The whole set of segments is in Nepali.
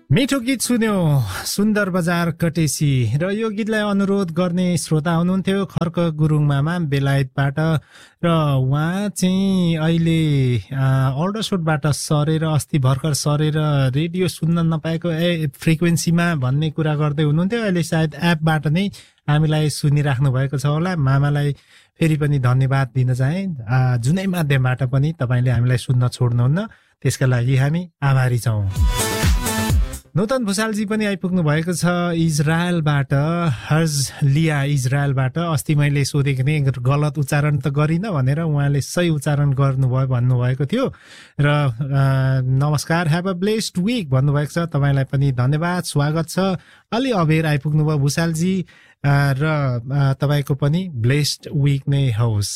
मिठो गीत सुन्यो सुन्दर बजार कटेसी र यो गीतलाई अनुरोध गर्ने श्रोता हुनुहुन्थ्यो खर्क गुरुङ मामा बेलायतबाट र उहाँ चाहिँ अहिले अल्डरसोटबाट सरेर अस्ति भर्खर सरेर रेडियो सुन्न नपाएको फ्रिक्वेन्सीमा भन्ने कुरा गर्दै हुनुहुन्थ्यो। अहिले सायद एपबाट नै हामीलाई सुनिराख्नु भएको छ होला। मामालाई फेरि पनि धन्यवाद दिन चाहे। जुनै माध्यमबाट पनि तपाईँले हामीलाई सुन्न छोड्नुहुन्न, त्यसका लागि हामी आभारी छौँ। नूतन भुषालजी पनि आइपुग्नु भएको छ इजरायलबाट, हज लिया इजरायलबाट। अस्ति मैले सोधेको थिएँ गलत उच्चारण त गरिनँ भनेर, उहाँले सही उच्चारण गर्नुभयो भन्नुभएको थियो र नमस्कार, ह्याभ अ ब्लेस्ड विक भन्नुभएको छ। तपाईँलाई पनि धन्यवाद, स्वागत छ। अलि अबेर आइपुग्नु भयो भुषालजी र तपाईँको पनि ब्लेस्ड विक नै होस्।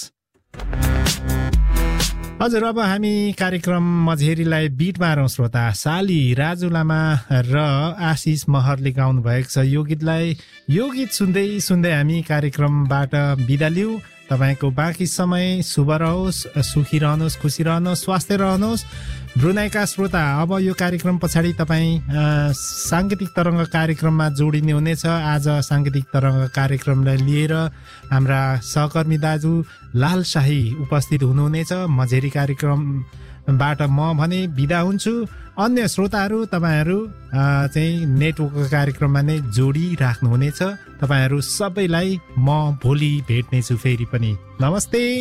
हजुर, अब हामी कार्यक्रम मझेरीलाई बिट मारौँ श्रोता। साली, राजु लामा र आशिष महरले गाउनु भएको छ यो गीतलाई। यो गीत सुन्दै सुन्दै हामी कार्यक्रमबाट बिदा लिउँ। तपाईँको बाँकी समय शुभ रहोस्, सुखी रहनुहोस्, खुसी रहनुहोस्, स्वास्थ्य रहनुहोस्। ब्रुनाईका श्रोता, अब यो कार्यक्रम पछाडि तपाईँ साङ्गीतिक तरङ्ग कार्यक्रममा जोडिने हुनेछ। आज साङ्गीतिक तरङ्ग कार्यक्रमलाई लिएर हाम्रा सहकर्मी दाजु लाल शाही उपस्थित हुनुहुनेछ। मझेरी कार्यक्रमबाट म भने बिदा हुन्छु। अन्य श्रोताहरू तपाईँहरू चाहिँ नेटवर्कको कार्यक्रममा नै जोडिराख्नुहुनेछ। तपाईँहरू सबैलाई म भोलि भेट्नेछु फेरि पनि। नमस्ते।